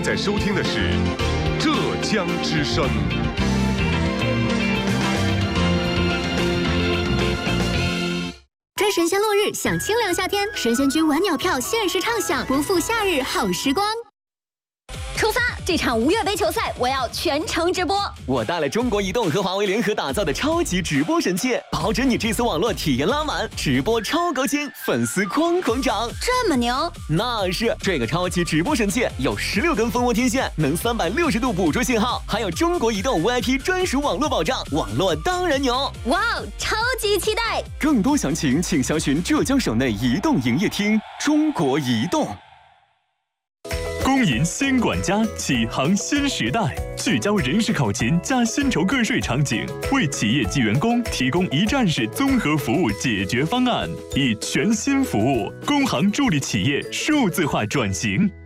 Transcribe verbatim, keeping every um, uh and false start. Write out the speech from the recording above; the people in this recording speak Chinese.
在收听的是浙江之声。 追神仙落日，享清凉夏天，神仙居晚鸟票限时畅享，不负夏日好时光。出发！这场无月杯球赛，我要全程直播。 我带了中国移动和华为联合打造的超级直播神器，保准你这次网络体验拉满，直播超高清，粉丝哐哐涨。 这么牛？ 那是，这个超级直播神器有十六根蜂窝天线，能三百六十度捕捉信号，还有中国移动 V I P 专属网络保障，网络当然牛。 哇哦，超级期待！ 更多详情请详询浙江省内移动营业厅。中国移动。 公银新管家启航新时代，聚焦人事考勤加薪酬个税场景，为企业及员工提供一站式综合服务解决方案，以全新服务工行助力企业数字化转型。